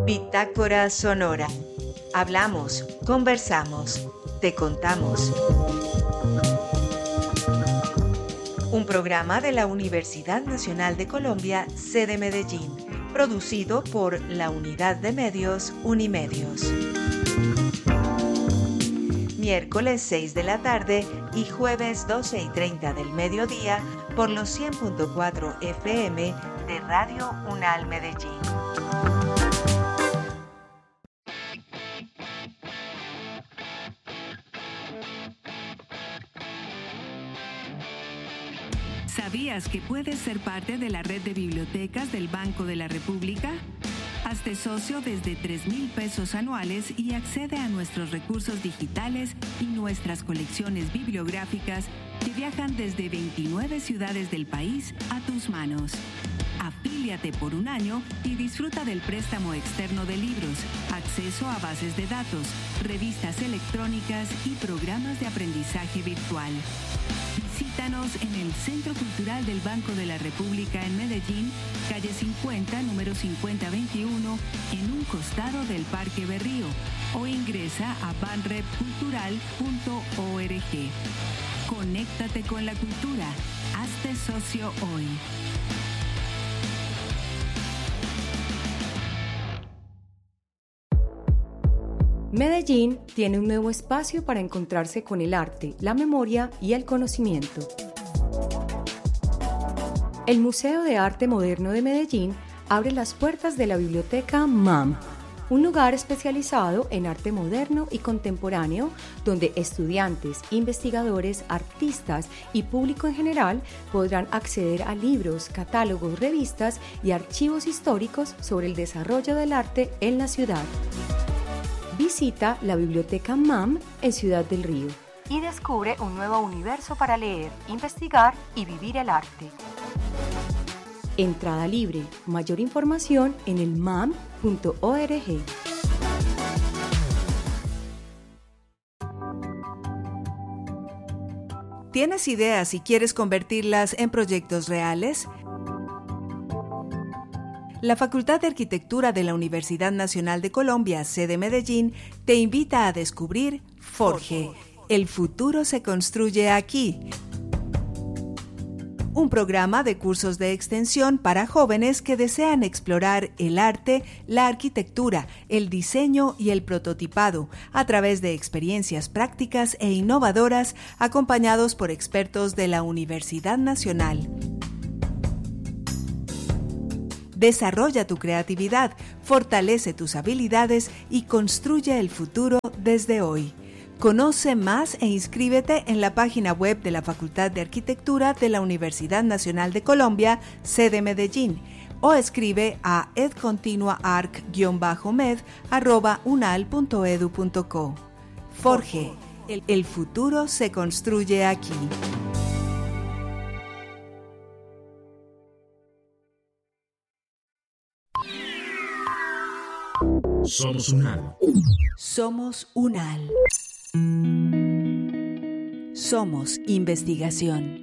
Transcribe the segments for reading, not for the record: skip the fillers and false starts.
Bitácora Sonora. Hablamos, conversamos, te contamos. Un programa de la Universidad Nacional de Colombia, sede Medellín, producido por la Unidad de Medios Unimedios. Miércoles 6 de la tarde y jueves 12:30 del mediodía por los 100.4 FM de Radio UNAL Medellín. ¿Sabías que puedes ser parte de la red de bibliotecas del Banco de la República? Hazte socio desde 3,000 pesos anuales y accede a nuestros recursos digitales y nuestras colecciones bibliográficas que viajan desde 29 ciudades del país a tus manos. Afíliate por un año y disfruta del préstamo externo de libros, acceso a bases de datos, revistas electrónicas y programas de aprendizaje virtual. Visítanos en el Centro Cultural del Banco de la República en Medellín, calle 50, número 5021, en un costado del Parque Berrío, o ingresa a banrepcultural.org. Conéctate con la cultura. Hazte socio hoy. Medellín tiene un nuevo espacio para encontrarse con el arte, la memoria y el conocimiento. El Museo de Arte Moderno de Medellín abre las puertas de la biblioteca MAM, un lugar especializado en arte moderno y contemporáneo donde estudiantes, investigadores, artistas y público en general podrán acceder a libros, catálogos, revistas y archivos históricos sobre el desarrollo del arte en la ciudad. Visita la Biblioteca MAM en Ciudad del Río y descubre un nuevo universo para leer, investigar y vivir el arte. Entrada libre. Mayor información en el mam.org. ¿Tienes ideas y quieres convertirlas en proyectos reales? La Facultad de Arquitectura de la Universidad Nacional de Colombia, sede Medellín, te invita a descubrir Forge. El futuro se construye aquí. Un programa de cursos de extensión para jóvenes que desean explorar el arte, la arquitectura, el diseño y el prototipado a través de experiencias prácticas e innovadoras acompañados por expertos de la Universidad Nacional. Desarrolla tu creatividad, fortalece tus habilidades y construye el futuro desde hoy. Conoce más e inscríbete en la página web de la Facultad de Arquitectura de la Universidad Nacional de Colombia, sede Medellín, o escribe a edcontinuaarc-med@unal.edu.co. Forge, el futuro se construye aquí. Somos UNAL. Somos UNAL. Somos investigación.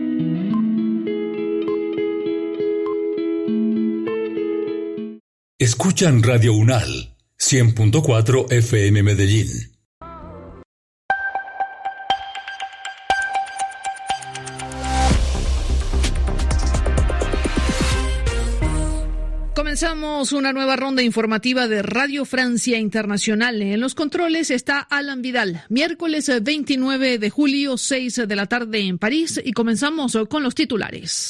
Escuchan Radio UNAL, 100.4 FM Medellín. Comenzamos una nueva ronda informativa de Radio Francia Internacional. En los controles está Alan Vidal. Miércoles 29 de julio, 6 de la tarde en París, y comenzamos con los titulares.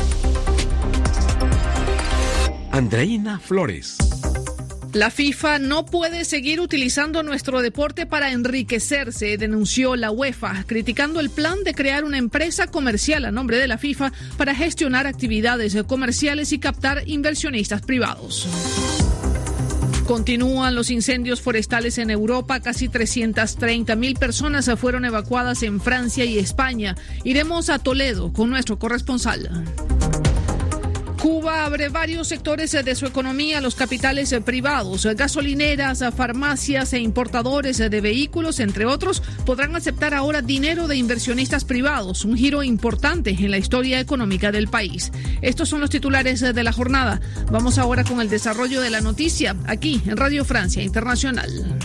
Andreina Flores. La FIFA no puede seguir utilizando nuestro deporte para enriquecerse, denunció la UEFA, criticando el plan de crear una empresa comercial a nombre de la FIFA para gestionar actividades comerciales y captar inversionistas privados. Continúan los incendios forestales en Europa. Casi 330.000 personas fueron evacuadas en Francia y España. Iremos a Toledo con nuestro corresponsal. Cuba abre varios sectores de su economía a los capitales privados. Gasolineras, farmacias e importadores de vehículos, entre otros, podrán aceptar ahora dinero de inversionistas privados, un giro importante en la historia económica del país. Estos son los titulares de la jornada. Vamos ahora con el desarrollo de la noticia, aquí en Radio Francia Internacional.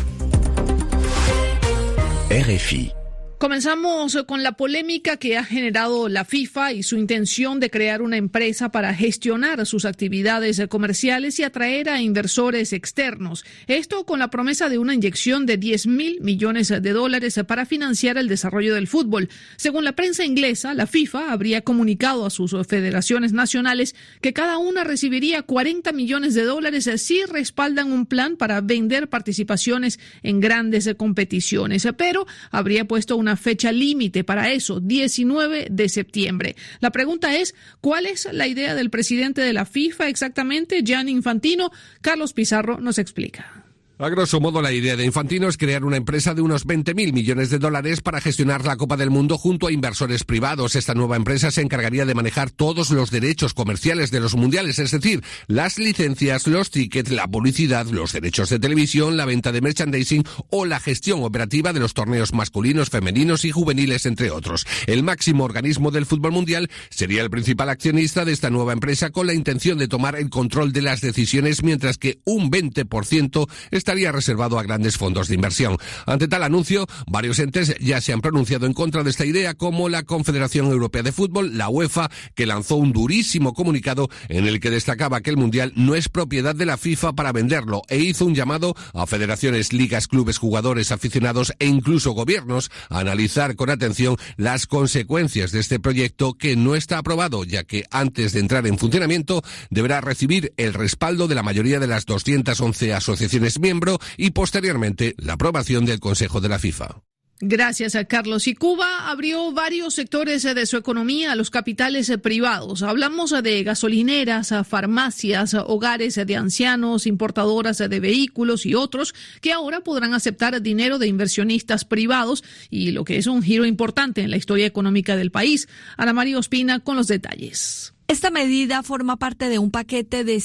RFI. Comenzamos con la polémica que ha generado la FIFA y su intención de crear una empresa para gestionar sus actividades comerciales y atraer a inversores externos. Esto con la promesa de una inyección de $10.000 millones para financiar el desarrollo del fútbol. Según la prensa inglesa, la FIFA habría comunicado a sus federaciones nacionales que cada una recibiría $40 millones si respaldan un plan para vender participaciones en grandes competiciones, pero habría puesto una fecha límite para eso, 19 de septiembre. La pregunta es, ¿cuál es la idea del presidente de la FIFA exactamente, Gianni Infantino? Carlos Pizarro nos explica. A grosso modo, la idea de Infantino es crear una empresa de unos $20.000 millones para gestionar la Copa del Mundo junto a inversores privados. Esta nueva empresa se encargaría de manejar todos los derechos comerciales de los mundiales, es decir, las licencias, los tickets, la publicidad, los derechos de televisión, la venta de merchandising o la gestión operativa de los torneos masculinos, femeninos y juveniles, entre otros. El máximo organismo del fútbol mundial sería el principal accionista de esta nueva empresa, con la intención de tomar el control de las decisiones, mientras que un 20% estaría reservado a grandes fondos de inversión. Ante tal anuncio, varios entes ya se han pronunciado en contra de esta idea, como la Confederación Europea de Fútbol, la UEFA, que lanzó un durísimo comunicado en el que destacaba que el Mundial no es propiedad de la FIFA para venderlo, e hizo un llamado a federaciones, ligas, clubes, jugadores, aficionados e incluso gobiernos a analizar con atención las consecuencias de este proyecto, que no está aprobado, ya que antes de entrar en funcionamiento deberá recibir el respaldo de la mayoría de las 211 asociaciones miembros y posteriormente la aprobación del Consejo de la FIFA. Gracias a Carlos. Y Cuba abrió varios sectores de su economía a los capitales privados. Hablamos de gasolineras, farmacias, hogares de ancianos, importadoras de vehículos y otros que ahora podrán aceptar dinero de inversionistas privados, y lo que es un giro importante en la historia económica del país. Ana María Ospina con los detalles. Esta medida forma parte de un paquete de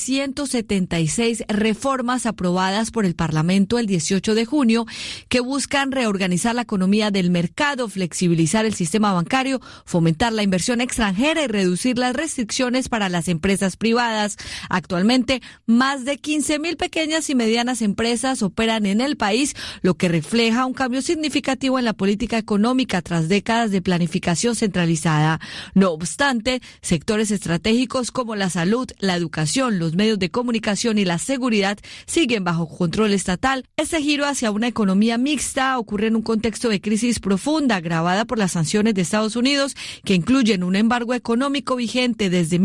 176 reformas aprobadas por el Parlamento el 18 de junio que buscan reorganizar la economía del mercado, flexibilizar el sistema bancario, fomentar la inversión extranjera y reducir las restricciones para las empresas privadas. Actualmente, más de 15.000 pequeñas y medianas empresas operan en el país, lo que refleja un cambio significativo en la política económica tras décadas de planificación centralizada. No obstante, sectores estratégicos como la salud, la educación, los medios de comunicación y la seguridad siguen bajo control estatal. Este giro hacia una economía mixta ocurre en un contexto de crisis profunda agravada por las sanciones de Estados Unidos, que incluyen un embargo económico vigente desde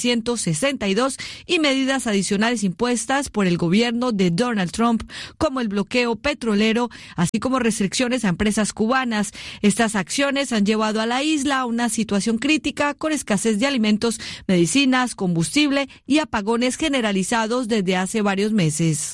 1962 y medidas adicionales impuestas por el gobierno de Donald Trump, como el bloqueo petrolero, así como restricciones a empresas cubanas. Estas acciones han llevado a la isla a una situación crítica, con escasez de alimentos, medicinas, combustible y apagones generalizados desde hace varios meses.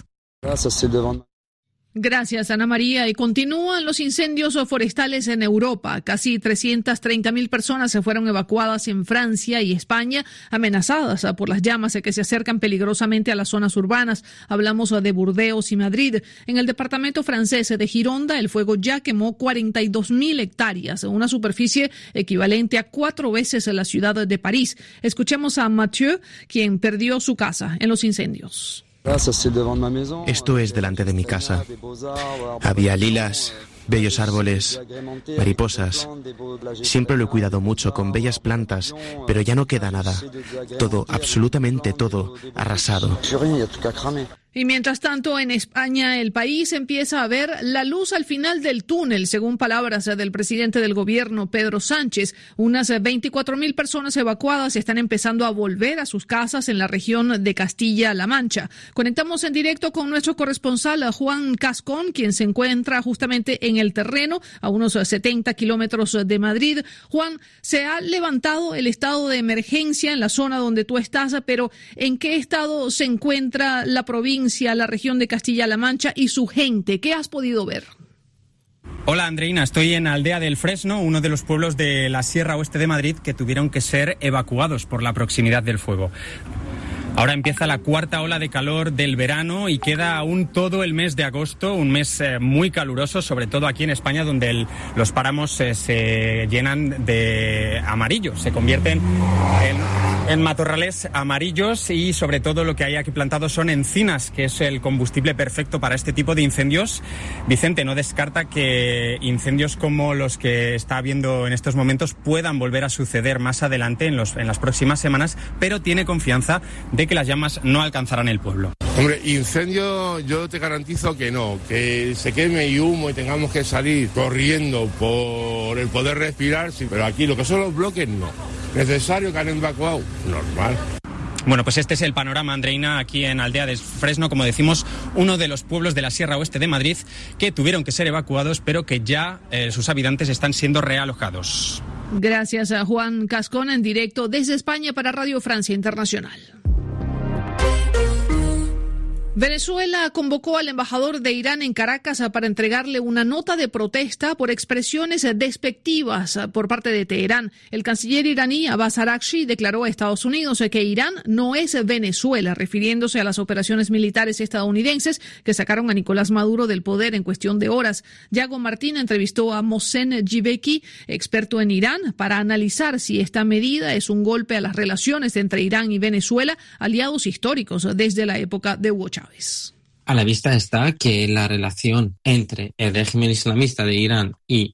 Gracias, Ana María. Y continúan los incendios forestales en Europa. Casi 330.000 personas se fueron evacuadas en Francia y España, amenazadas por las llamas que se acercan peligrosamente a las zonas urbanas. Hablamos de Burdeos y Madrid. En el departamento francés de Gironda, el fuego ya quemó 42.000 hectáreas, una superficie equivalente a 4 veces la ciudad de París. Escuchemos a Mathieu, quien perdió su casa en los incendios. Esto es delante de mi casa. Había lilas, bellos árboles, mariposas. Siempre lo he cuidado mucho, con bellas plantas, pero ya no queda nada. Todo, absolutamente todo, arrasado. Y mientras tanto, en España, el país empieza a ver la luz al final del túnel, según palabras del presidente del gobierno, Pedro Sánchez. Unas 24.000 personas evacuadas están empezando a volver a sus casas en la región de Castilla-La Mancha. Conectamos en directo con nuestro corresponsal, Juan Cascón, quien se encuentra justamente en el terreno, a unos 70 kilómetros de Madrid. Juan, se ha levantado el estado de emergencia en la zona donde tú estás, pero ¿en qué estado se encuentra la provincia, la región de Castilla-La Mancha y su gente? ¿Qué has podido ver? Hola Andreina, estoy en Aldea del Fresno, uno de los pueblos de la Sierra Oeste de Madrid que tuvieron que ser evacuados por la proximidad del fuego. Ahora empieza la cuarta ola de calor del verano y queda aún todo el mes de agosto, un mes muy caluroso, sobre todo aquí en España, donde los páramos se llenan de amarillo, se convierten en matorrales amarillos y sobre todo lo que hay aquí plantado son encinas, que es el combustible perfecto para este tipo de incendios. Vicente no descarta que incendios como los que está habiendo en estos momentos puedan volver a suceder más adelante en las próximas semanas, pero tiene confianza de que las llamas no alcanzarán el pueblo. Hombre, incendio yo te garantizo que no, que se queme y humo y tengamos que salir corriendo por el poder respirar, sí, pero aquí lo que son los bloques no. Necesario que han evacuado, normal. Bueno, pues este es el panorama, Andreina, aquí en Aldea del Fresno, como decimos, uno de los pueblos de la Sierra Oeste de Madrid que tuvieron que ser evacuados, pero que ya sus habitantes están siendo realojados. Gracias a Juan Cascón en directo desde España para Radio Francia Internacional. Venezuela convocó al embajador de Irán en Caracas para entregarle una nota de protesta por expresiones despectivas por parte de Teherán. El canciller iraní Abbas Araghchi declaró a Estados Unidos que Irán no es Venezuela, refiriéndose a las operaciones militares estadounidenses que sacaron a Nicolás Maduro del poder en cuestión de horas. Yago Martín entrevistó a Mohsen Jibeki, experto en Irán, para analizar si esta medida es un golpe a las relaciones entre Irán y Venezuela, aliados históricos desde la época de Hugo Chávez. A la vista está que la relación entre el régimen islamista de Irán y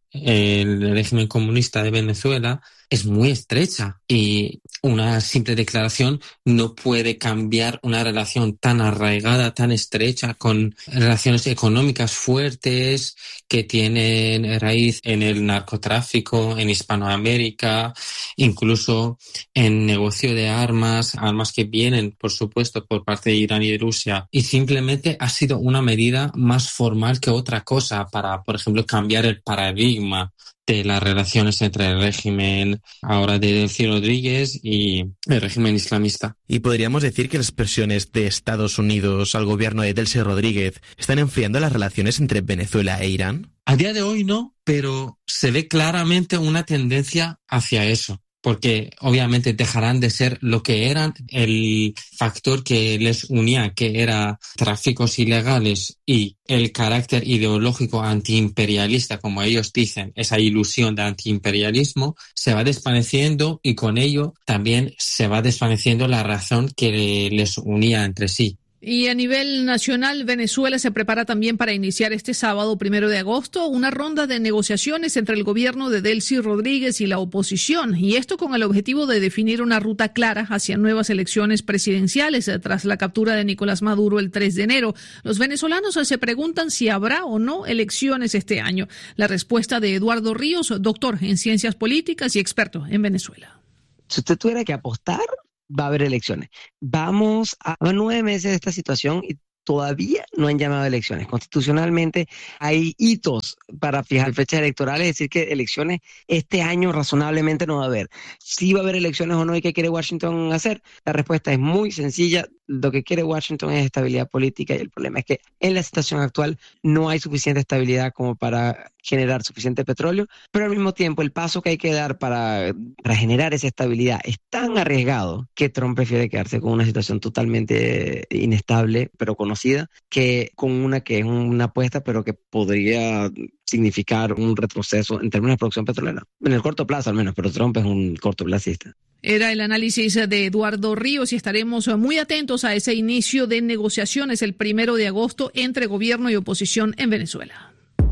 el régimen comunista de Venezuela es muy estrecha y una simple declaración no puede cambiar una relación tan arraigada, tan estrecha, con relaciones económicas fuertes que tienen raíz en el narcotráfico, en Hispanoamérica, incluso en negocio de armas que vienen, por supuesto, por parte de Irán y de Rusia. Y simplemente ha sido una medida más formal que otra cosa para, por ejemplo, cambiar el paradigma de las relaciones entre el régimen ahora de Delcy Rodríguez y el régimen islamista. Y podríamos decir que las presiones de Estados Unidos al gobierno de Delcy Rodríguez están enfriando las relaciones entre Venezuela e Irán. A día de hoy no, pero se ve claramente una tendencia hacia eso. Porque obviamente dejarán de ser lo que eran, el factor que les unía, que era tráficos ilegales y el carácter ideológico antiimperialista, como ellos dicen, esa ilusión de antiimperialismo, se va desvaneciendo y con ello también se va desvaneciendo la razón que les unía entre sí. Y a nivel nacional, Venezuela se prepara también para iniciar este sábado 1 de agosto una ronda de negociaciones entre el gobierno de Delcy Rodríguez y la oposición, y esto con el objetivo de definir una ruta clara hacia nuevas elecciones presidenciales tras la captura de Nicolás Maduro el 3 de enero. Los venezolanos se preguntan si habrá o no elecciones este año. La respuesta de Eduardo Ríos, doctor en ciencias políticas y experto en Venezuela. Si usted tuviera que apostar, va a haber elecciones. Vamos a 9 meses de esta situación y todavía no han llamado a elecciones. Constitucionalmente hay hitos para fijar fechas electorales, es decir, que elecciones este año razonablemente no va a haber. Si va a haber elecciones o no y qué quiere Washington hacer, la respuesta es muy sencilla. Lo que quiere Washington es estabilidad política y el problema es que en la situación actual no hay suficiente estabilidad como para generar suficiente petróleo, pero al mismo tiempo el paso que hay que dar para generar esa estabilidad es tan arriesgado que Trump prefiere quedarse con una situación totalmente inestable, pero conocida, que con una que es una apuesta, pero que podría significar un retroceso en términos de producción petrolera. En el corto plazo al menos, pero Trump es un cortoplacista. Era el análisis de Eduardo Ríos y estaremos muy atentos a ese inicio de negociaciones el 1 de agosto entre gobierno y oposición en Venezuela.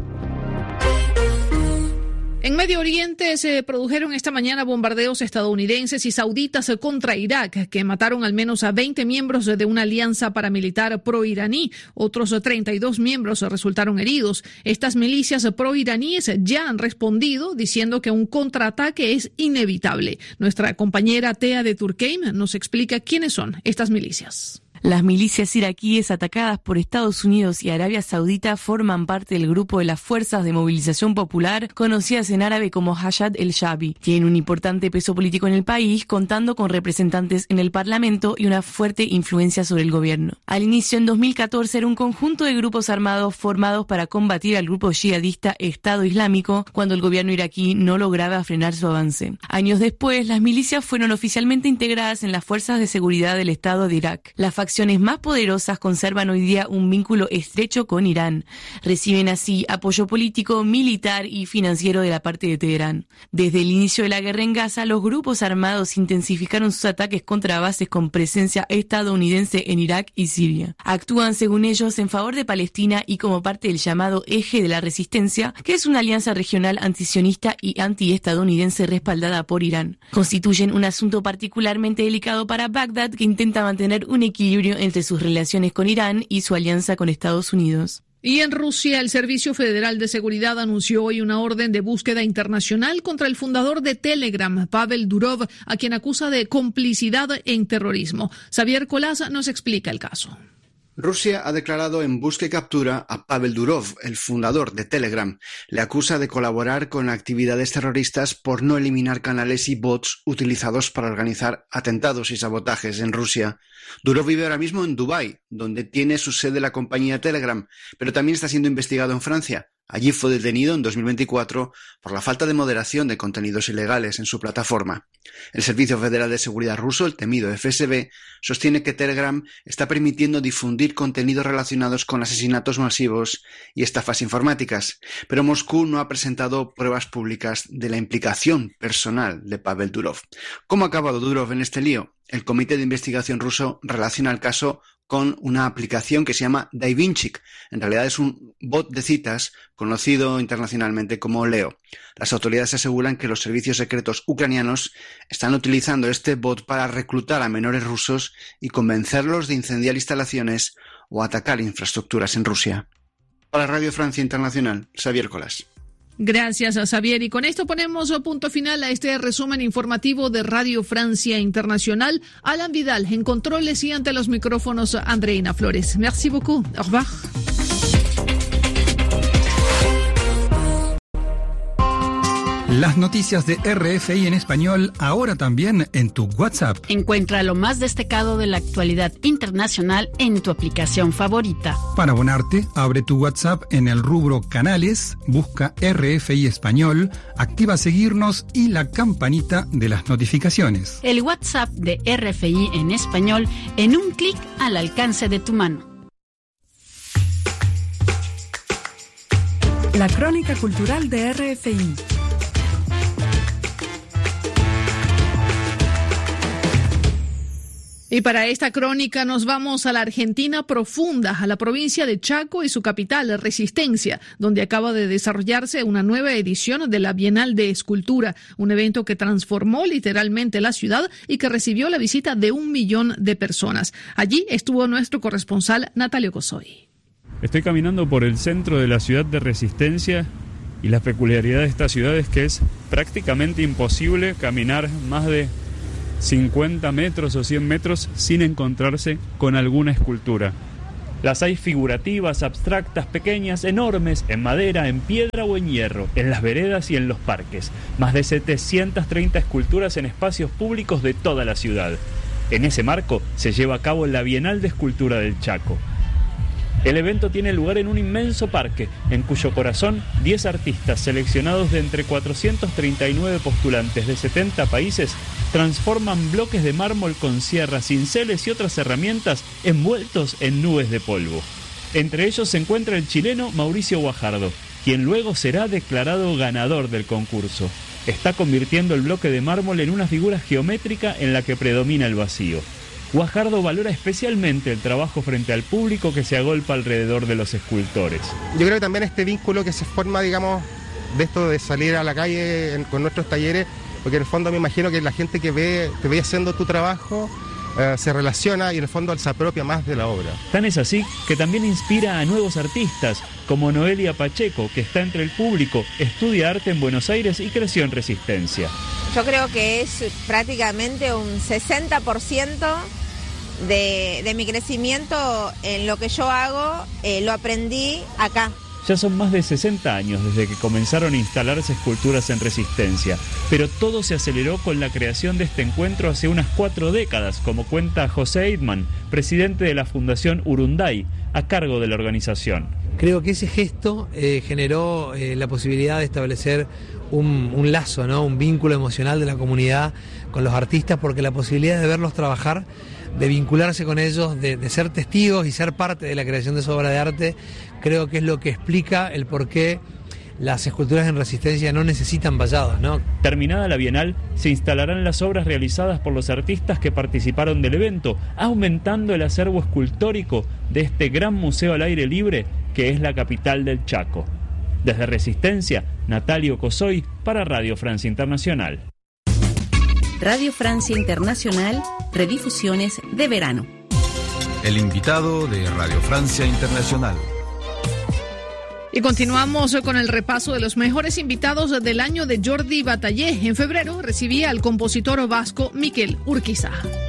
En Medio Oriente se produjeron esta mañana bombardeos estadounidenses y sauditas contra Irak, que mataron al menos a 20 miembros de una alianza paramilitar pro-iraní. Otros 32 miembros resultaron heridos. Estas milicias pro-iraníes ya han respondido diciendo que un contraataque es inevitable. Nuestra compañera Tea de Turkheim nos explica quiénes son estas milicias. Las milicias iraquíes atacadas por Estados Unidos y Arabia Saudita forman parte del grupo de las Fuerzas de Movilización Popular, conocidas en árabe como Hayat el-Shabi. Tienen un importante peso político en el país, contando con representantes en el Parlamento y una fuerte influencia sobre el gobierno. Al inicio, en 2014, era un conjunto de grupos armados formados para combatir al grupo yihadista Estado Islámico cuando el gobierno iraquí no lograba frenar su avance. Años después, las milicias fueron oficialmente integradas en las fuerzas de seguridad del Estado de Irak. Las facciones más poderosas conservan hoy día un vínculo estrecho con Irán. Reciben así apoyo político, militar y financiero de la parte de Teherán. Desde el inicio de la guerra en Gaza, los grupos armados intensificaron sus ataques contra bases con presencia estadounidense en Irak y Siria. Actúan, según ellos, en favor de Palestina y como parte del llamado Eje de la Resistencia, que es una alianza regional antisionista y antiestadounidense respaldada por Irán. Constituyen un asunto particularmente delicado para Bagdad, que intenta mantener un equilibrio entre sus relaciones con Irán y su alianza con Estados Unidos. Y en Rusia, el Servicio Federal de Seguridad anunció hoy una orden de búsqueda internacional contra el fundador de Telegram, Pavel Durov, a quien acusa de complicidad en terrorismo. Xavier Colás nos explica el caso. Rusia ha declarado en busca y captura a Pavel Durov, el fundador de Telegram. Le acusa de colaborar con actividades terroristas por no eliminar canales y bots utilizados para organizar atentados y sabotajes en Rusia. Durov vive ahora mismo en Dubái, donde tiene su sede la compañía Telegram, pero también está siendo investigado en Francia. Allí fue detenido en 2024 por la falta de moderación de contenidos ilegales en su plataforma. El Servicio Federal de Seguridad ruso, el temido FSB, sostiene que Telegram está permitiendo difundir contenidos relacionados con asesinatos masivos y estafas informáticas, pero Moscú no ha presentado pruebas públicas de la implicación personal de Pavel Durov. ¿Cómo ha acabado Durov en este lío? El Comité de Investigación ruso relaciona el caso con una aplicación que se llama Daivinchik. En realidad es un bot de citas conocido internacionalmente como Leo. Las autoridades aseguran que los servicios secretos ucranianos están utilizando este bot para reclutar a menores rusos y convencerlos de incendiar instalaciones o atacar infraestructuras en Rusia. Para Radio Francia Internacional, Xavier Colás. Gracias a Xavier. Y con esto ponemos punto final a este resumen informativo de Radio Francia Internacional. Alan Vidal en controles y ante los micrófonos Andreina Flores. Merci beaucoup. Au revoir. Las noticias de RFI en español ahora también en tu WhatsApp. Encuentra lo más destacado de la actualidad internacional en tu aplicación favorita. Para abonarte, abre tu WhatsApp en el rubro Canales, busca RFI Español, activa seguirnos y la campanita de las notificaciones. El WhatsApp de RFI en español en un clic al alcance de tu mano. La crónica cultural de RFI. Y para esta crónica nos vamos a la Argentina profunda, a la provincia de Chaco y su capital, Resistencia, donde acaba de desarrollarse una nueva edición de la Bienal de Escultura, un evento que transformó literalmente la ciudad y que recibió la visita de 1 millón de personas. Allí estuvo nuestro corresponsal Natalio Cosoy. Estoy caminando por el centro de la ciudad de Resistencia y la peculiaridad de esta ciudad es que es prácticamente imposible caminar más de 50 metros o 100 metros sin encontrarse con alguna escultura. Las hay figurativas, abstractas, pequeñas, enormes, en madera, en piedra o en hierro, en las veredas y en los parques. Más de 730 esculturas en espacios públicos de toda la ciudad. En ese marco se lleva a cabo la Bienal de Escultura del Chaco. El evento tiene lugar en un inmenso parque, en cuyo corazón 10 artistas seleccionados de entre 439 postulantes de 70 países transforman bloques de mármol con sierras, cinceles y otras herramientas envueltos en nubes de polvo. Entre ellos se encuentra el chileno Mauricio Guajardo, quien luego será declarado ganador del concurso. Está convirtiendo el bloque de mármol en una figura geométrica en la que predomina el vacío. Guajardo valora especialmente el trabajo frente al público que se agolpa alrededor de los escultores. Yo creo que también este vínculo que se forma, digamos, de esto de salir a la calle con nuestros talleres, porque en el fondo me imagino que la gente que te ve haciendo tu trabajo se relaciona y en el fondo se apropia más de la obra. Tan es así que también inspira a nuevos artistas, como Noelia Pacheco, que está entre el público, estudia arte en Buenos Aires y creció en Resistencia. Yo creo que es prácticamente un 60% de mi crecimiento en lo que yo hago, lo aprendí acá. Ya son más de 60 años desde que comenzaron a instalarse esculturas en Resistencia, pero todo se aceleró con la creación de este encuentro hace unas 4 décadas, como cuenta José Eidman, presidente de la Fundación Urunday, a cargo de la organización. Creo que ese gesto generó la posibilidad de establecer un lazo, ¿no? Un vínculo emocional de la comunidad con los artistas, porque la posibilidad de verlos trabajar, de vincularse con ellos, de ser testigos y ser parte de la creación de su obra de arte, creo que es lo que explica el por qué las esculturas en Resistencia no necesitan vallados, ¿no? Terminada la Bienal, se instalarán las obras realizadas por los artistas que participaron del evento, aumentando el acervo escultórico de este gran museo al aire libre que es la capital del Chaco. Desde Resistencia, Natalio Cosoy para Radio Francia Internacional. Radio Francia Internacional, redifusiones de verano. El invitado de Radio Francia Internacional. Y continuamos con el repaso de los mejores invitados del año de Jordi Batallé. En febrero recibía al compositor vasco Miquel Urquiza.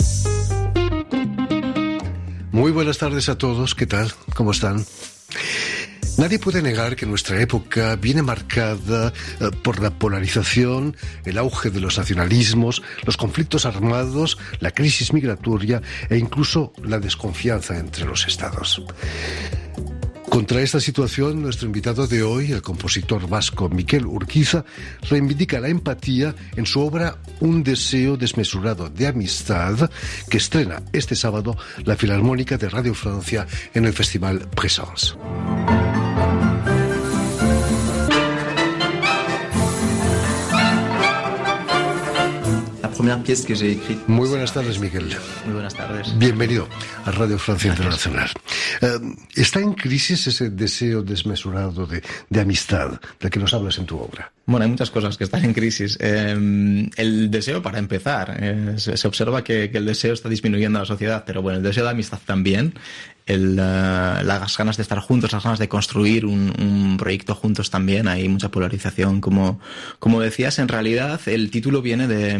Muy buenas tardes a todos, ¿qué tal? ¿Cómo están? Nadie puede negar que nuestra época viene marcada por la polarización, el auge de los nacionalismos, los conflictos armados, la crisis migratoria e incluso la desconfianza entre los estados. Contra esta situación, nuestro invitado de hoy, el compositor vasco Miquel Urquiza, reivindica la empatía en su obra Un deseo desmesurado de amistad, que estrena este sábado la Filarmónica de Radio Francia en el Festival Présence. Muy buenas tardes, Miguel. Muy buenas tardes. Bienvenido a Radio Francia Internacional. ¿Está en crisis ese deseo desmesurado de amistad del que nos hablas en tu obra? Bueno, hay muchas cosas que están en crisis. El deseo, para empezar, se observa que el deseo está disminuyendo en la sociedad, pero bueno, el deseo de amistad también. Las ganas de estar juntos, las ganas de construir un proyecto juntos también. Hay mucha polarización. Como decías, en realidad el título viene de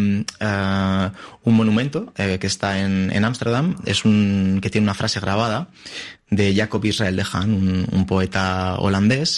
un monumento que está en Ámsterdam, que tiene una frase grabada de Jacob Israel de Haan, un poeta holandés.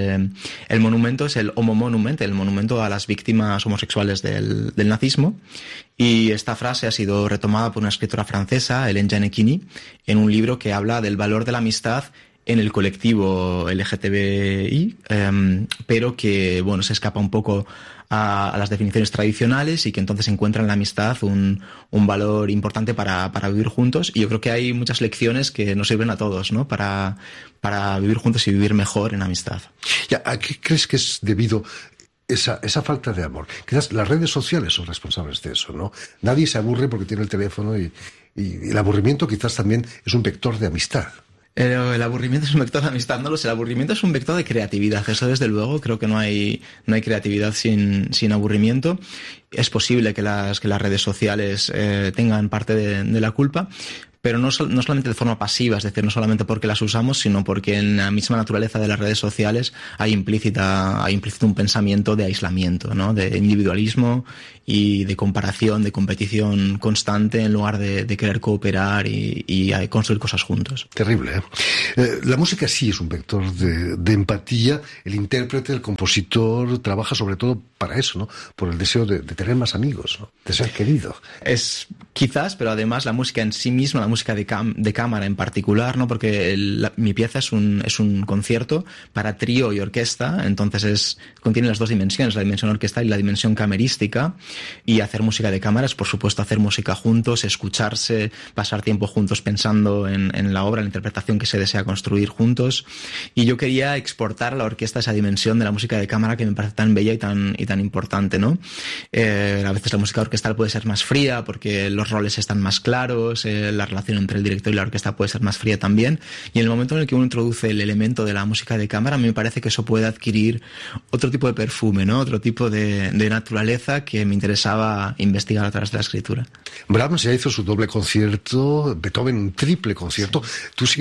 El monumento es el Homo Monument, el monumento a las víctimas homosexuales del nazismo. Y esta frase ha sido retomada por una escritora francesa, Hélène Gianecchini, en un libro que habla del valor de la amistad en el colectivo LGTBI, pero que, bueno, se escapa un poco a las definiciones tradicionales y que entonces encuentra en la amistad un valor importante para vivir juntos. Y yo creo que hay muchas lecciones que nos sirven a todos, ¿no? Para vivir juntos y vivir mejor en amistad. ¿A qué crees que es debido esa falta de amor? Quizás las redes sociales son responsables de eso, ¿no? Nadie se aburre porque tiene el teléfono y el aburrimiento quizás también es un vector de amistad. El aburrimiento es un vector de amistad, no lo sé. El aburrimiento es un vector de creatividad. Eso, desde luego, creo que no hay creatividad sin aburrimiento. Es posible que las redes sociales tengan parte de la culpa, pero no solamente de forma pasiva, es decir, no solamente porque las usamos, sino porque en la misma naturaleza de las redes sociales hay implícito un pensamiento de aislamiento, ¿no? De individualismo y de comparación, de competición constante, en lugar de querer cooperar y construir cosas juntos. Terrible, ¿eh? La música sí es un vector de empatía. El intérprete, el compositor, trabaja sobre todo para eso, ¿no? Por el deseo de tener más amigos, ¿no? De ser querido. Es quizás, pero además la música en sí misma, la música de cámara en particular, ¿no? Porque mi pieza es un concierto para trío y orquesta, entonces contiene las dos dimensiones, la dimensión orquestal y la dimensión camerística. Y hacer música de cámara es, por supuesto, hacer música juntos, escucharse, pasar tiempo juntos pensando en la obra, en la interpretación que se desea construir juntos. Y yo quería exportar a la orquesta esa dimensión de la música de cámara que me parece tan bella y tan importante, ¿no? A veces la música orquestal puede ser más fría porque los roles están más claros, la relación entre el director y la orquesta puede ser más fría también. Y en el momento en el que uno introduce el elemento de la música de cámara, a mí me parece que eso puede adquirir otro tipo de perfume, ¿no? Otro tipo de naturaleza que me interesaba investigar a través de la escritura. Brahms ya hizo su doble concierto, Beethoven un triple concierto. Sí. Tú sigues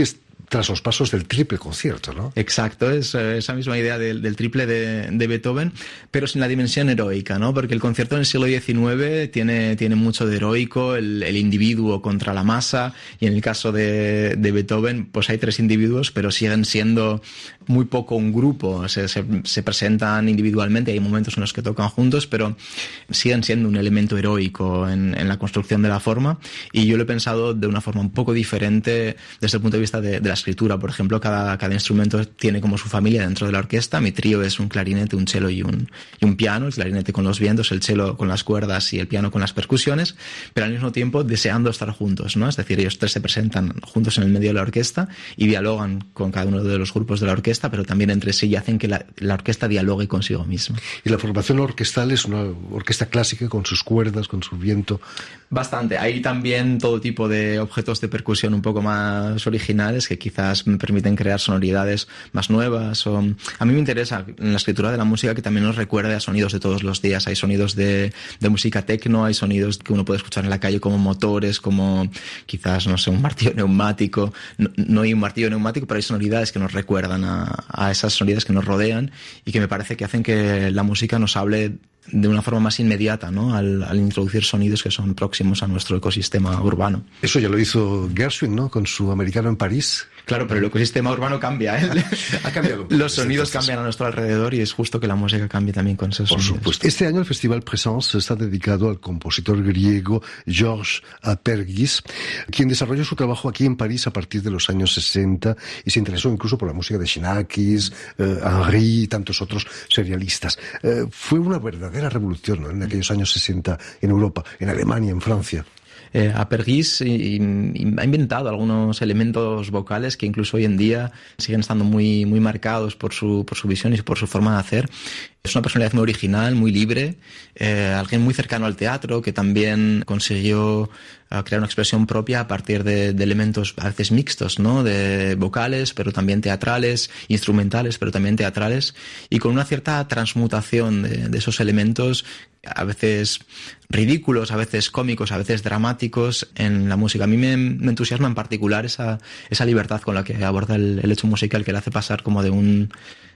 tras los pasos del triple concierto, ¿no? Exacto, es esa misma idea del triple de Beethoven, pero sin la dimensión heroica, ¿no? Porque el concierto en el siglo XIX tiene mucho de heroico, el individuo contra la masa, y en el caso de Beethoven, pues hay 3 individuos, pero siguen siendo muy poco un grupo, se presentan individualmente, hay momentos en los que tocan juntos, pero siguen siendo un elemento heroico en la construcción de la forma, y yo lo he pensado de una forma un poco diferente desde el punto de vista de la escritura. Por ejemplo, cada instrumento tiene como su familia dentro de la orquesta. Mi trío es un clarinete, un cello y un piano, el clarinete con los vientos, el cello con las cuerdas y el piano con las percusiones, pero al mismo tiempo deseando estar juntos, ¿no? Es decir, ellos 3 se presentan juntos en el medio de la orquesta y dialogan con cada uno de los grupos de la orquesta, pero también entre sí, y hacen que la orquesta dialogue consigo misma. Y la formación orquestal es una orquesta clásica con sus cuerdas, con su viento. Bastante. Hay también todo tipo de objetos de percusión un poco más originales que quizás me permiten crear sonoridades más nuevas. A mí me interesa en la escritura de la música que también nos recuerde a sonidos de todos los días. Hay sonidos de música techno, hay sonidos que uno puede escuchar en la calle como motores, como quizás, no sé, un martillo neumático. No hay un martillo neumático, pero hay sonoridades que nos recuerdan a esas sonoridades que nos rodean y que me parece que hacen que la música nos hable de una forma más inmediata, ¿no? Al introducir sonidos que son próximos a nuestro ecosistema urbano. Eso ya lo hizo Gershwin, ¿no? Con su Americano en París. Claro, pero el ecosistema urbano cambia, ¿eh? Ha cambiado. Los sonidos cambian a nuestro alrededor y es justo que la música cambie también con esos sonidos. Por supuesto. Este año el Festival Présence está dedicado al compositor griego Georges Apergis, quien desarrolló su trabajo aquí en París a partir de los años 60 y se interesó incluso por la música de Xenakis, Henry y tantos otros serialistas. Fue una verdadera revolución, ¿no? En aquellos años 60 en Europa, en Alemania, en Francia. Apergis ha inventado algunos elementos vocales que incluso hoy en día siguen estando muy, muy marcados por su visión y por su forma de hacer. Es una personalidad muy original, muy libre, alguien muy cercano al teatro que también consiguió crear una expresión propia a partir de elementos a veces mixtos, ¿no? De vocales, pero también teatrales, instrumentales, pero también teatrales, y con una cierta transmutación de esos elementos, a veces ridículos, a veces cómicos, a veces dramáticos en la música. A mí me entusiasma en particular esa libertad con la que aborda el hecho musical, que le hace pasar como de un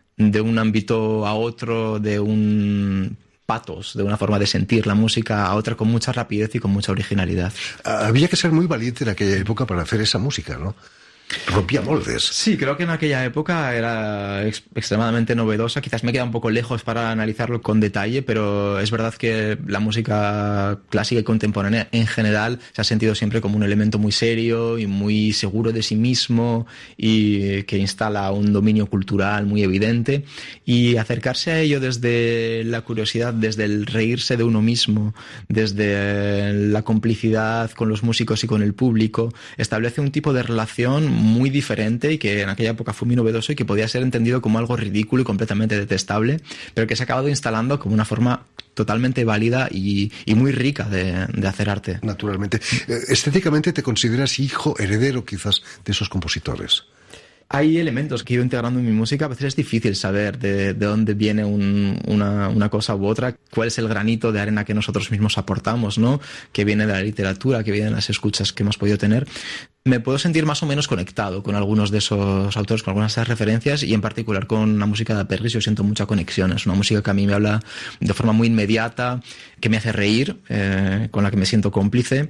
ámbito a otro, de un patos, de una forma de sentir la música a otra con mucha rapidez y con mucha originalidad. Había que ser muy valiente en aquella época para hacer esa música, ¿no? Rompía moldes. Sí, creo que en aquella época era extremadamente novedosa. Quizás me queda un poco lejos para analizarlo con detalle, pero es verdad que la música clásica y contemporánea en general se ha sentido siempre como un elemento muy serio y muy seguro de sí mismo y que instala un dominio cultural muy evidente, y acercarse a ello desde la curiosidad, desde el reírse de uno mismo, desde la complicidad con los músicos y con el público, establece un tipo de relación muy diferente y que en aquella época fue muy novedoso y que podía ser entendido como algo ridículo y completamente detestable, pero que se ha acabado instalando como una forma totalmente válida y muy rica de hacer arte. Naturalmente. Estéticamente, ¿te consideras hijo, heredero quizás de esos compositores? Hay elementos que he ido integrando en mi música. A veces es difícil saber de dónde viene una cosa u otra, cuál es el granito de arena que nosotros mismos aportamos, ¿no? Que viene de la literatura, que viene de las escuchas que hemos podido tener. Me puedo sentir más o menos conectado con algunos de esos autores, con algunas de esas referencias, y en particular con la música de Apergis yo siento mucha conexión. Es una música que a mí me habla de forma muy inmediata, que me hace reír, con la que me siento cómplice,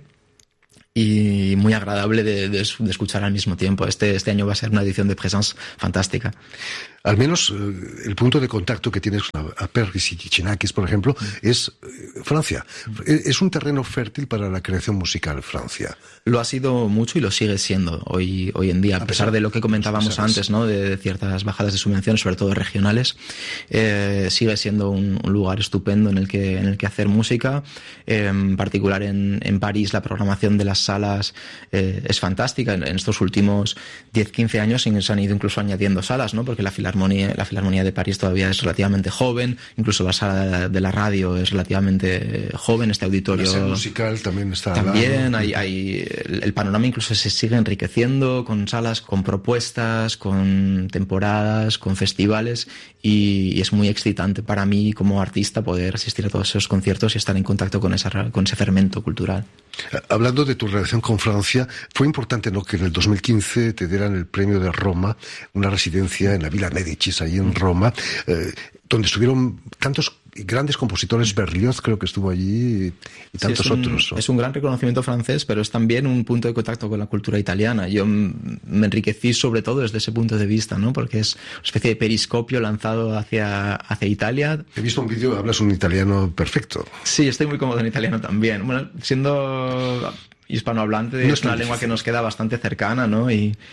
y muy agradable de escuchar al mismo tiempo. Este año va a ser una edición de Présence fantástica. Al menos el punto de contacto que tienes con Apergis y Xenakis, por ejemplo, es Francia. Es un terreno fértil para la creación musical, Francia. Lo ha sido mucho y lo sigue siendo hoy en día, a pesar de lo que comentábamos antes, ¿no? De ciertas bajadas de subvenciones, sobre todo regionales. Sigue siendo un lugar estupendo en el que hacer música. En particular en París, la programación de las salas es fantástica. En estos últimos 10-15 años se han ido incluso añadiendo salas, ¿no? Porque la Filarmonía de París todavía es relativamente joven, incluso la sala de la radio es relativamente joven, este auditorio. La sala musical también está. También el panorama incluso se sigue enriqueciendo con salas, con propuestas, con temporadas, con festivales, y es muy excitante para mí como artista poder asistir a todos esos conciertos y estar en contacto con ese fermento cultural. Hablando de tu relación con Francia, fue importante, ¿no?, que en el 2015 te dieran el premio de Roma, una residencia en la Villa Médicis, ahí en Roma, donde estuvieron tantos grandes compositores. Berlioz creo que estuvo allí y tantos otros, ¿no? Es un gran reconocimiento francés, pero es también un punto de contacto con la cultura italiana. Yo me enriquecí sobre todo desde ese punto de vista, ¿no? Porque es una especie de periscopio lanzado hacia Italia. He visto un vídeo, hablas un italiano perfecto. Sí, estoy muy cómodo en italiano también. Bueno, siendo hispanohablante, es una lengua que nos queda bastante cercana, ¿no?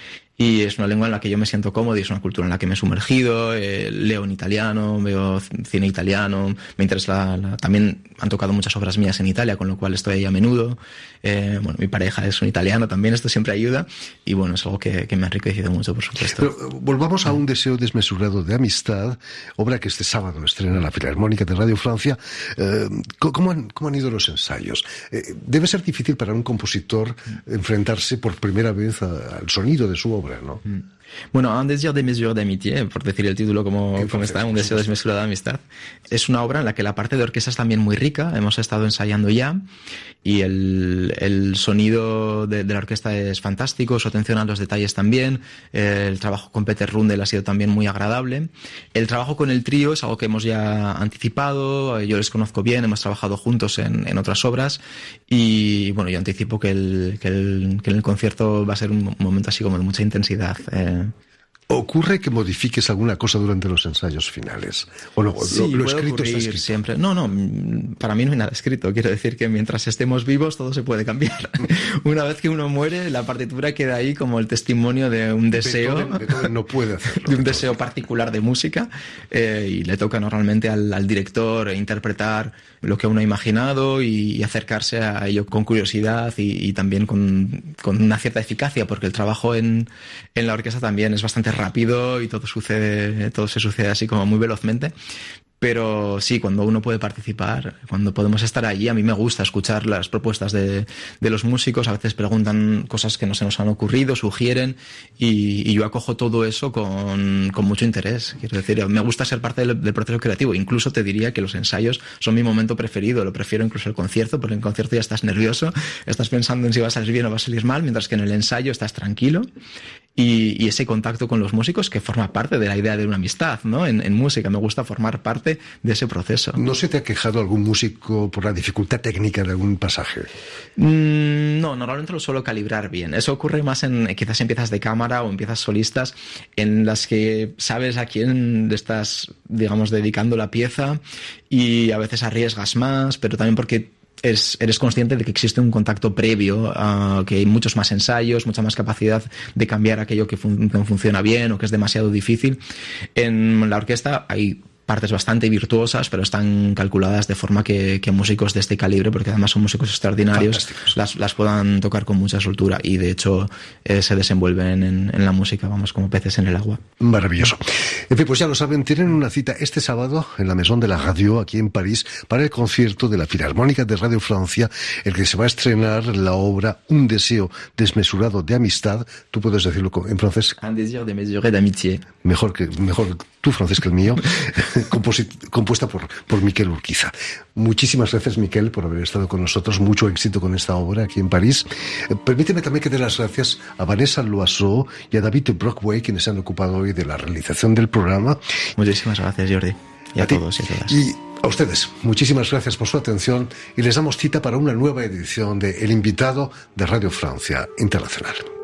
Y es una lengua en la que yo me siento cómodo y es una cultura en la que me he sumergido. Leo en italiano, veo cine italiano, me interesa también han tocado muchas obras mías en Italia, con lo cual estoy ahí a menudo. Bueno, mi pareja es un italiano también, esto siempre ayuda, y bueno, es algo que me ha enriquecido mucho, por supuesto. Pero volvamos a Un deseo desmesurado de amistad, obra que este sábado estrena la Filarmónica de Radio Francia. ¿Cómo han ido los ensayos? Debe ser difícil para un compositor enfrentarse por primera vez al sonido de su obra, ¿no? Bueno, Un désir démesuré d'amitié, por decir el título como está, Un deseo desmesurado de amistad, es una obra en la que la parte de orquesta es también muy rica. Hemos estado ensayando ya y el sonido de la orquesta es fantástico, su atención a los detalles también. El trabajo con Peter Rundel ha sido también muy agradable. El trabajo con el trío es algo que hemos ya anticipado, yo les conozco bien, hemos trabajado juntos en otras obras y bueno, yo anticipo que en el concierto va a ser un momento así como de mucha intensidad. ¿Ocurre que modifiques alguna cosa durante los ensayos finales? ¿O lo escrito está escrito? Siempre. No, para mí no hay nada escrito. Quiero decir que mientras estemos vivos todo se puede cambiar. Una vez que uno muere, la partitura queda ahí como el testimonio de un deseo. Beethoven no puede hacerlo. De un deseo particular de música, y le toca normalmente al director interpretar lo que uno ha imaginado y acercarse a ello con curiosidad y también con una cierta eficacia, porque el trabajo en la orquesta también es bastante rápido y todo se sucede así como muy velozmente. Pero sí, cuando uno puede participar, cuando podemos estar allí, a mí me gusta escuchar las propuestas de los músicos. A veces preguntan cosas que no se nos han ocurrido, sugieren, y yo acojo todo eso con mucho interés. Quiero decir, me gusta ser parte del proceso creativo. Incluso te diría que los ensayos son mi momento preferido. Lo prefiero incluso el concierto, porque en el concierto ya estás nervioso, estás pensando en si va a salir bien o va a salir mal, mientras que en el ensayo estás tranquilo. Y ese contacto con los músicos que forma parte de la idea de una amistad, ¿no? En música me gusta formar parte de ese proceso. ¿No se te ha quejado algún músico por la dificultad técnica de algún pasaje? No, normalmente lo suelo calibrar bien. Eso ocurre más quizás en piezas de cámara o en piezas solistas en las que sabes a quién le estás, digamos, dedicando la pieza y a veces arriesgas más, pero también porque eres consciente de que existe un contacto previo, que hay muchos más ensayos, mucha más capacidad de cambiar aquello que no funciona bien o que es demasiado difícil. En la orquesta hay partes bastante virtuosas, pero están calculadas de forma que músicos de este calibre, porque además son músicos extraordinarios, las puedan tocar con mucha soltura y de hecho se desenvuelven en la música, vamos, como peces en el agua. Maravilloso. En fin, pues ya lo saben, tienen una cita este sábado en la Maison de la Radio, aquí en París, para el concierto de la Filarmónica de Radio Francia, el que se va a estrenar la obra Un deseo desmesurado de amistad. Tú puedes decirlo en francés. Un désir démesuré d'amitié. Mejor tu francés que el mío. Compuesta por Miquel Urquiza. Muchísimas gracias, Miquel, por haber estado con nosotros. Mucho éxito con esta obra aquí en París. Permíteme también que dé las gracias a Vanessa Loiseau y a David Brockway, quienes se han ocupado hoy de la realización del programa. Muchísimas gracias, Jordi. Y a todos y a todas. Y a ustedes, muchísimas gracias por su atención y les damos cita para una nueva edición de El Invitado de Radio Francia Internacional.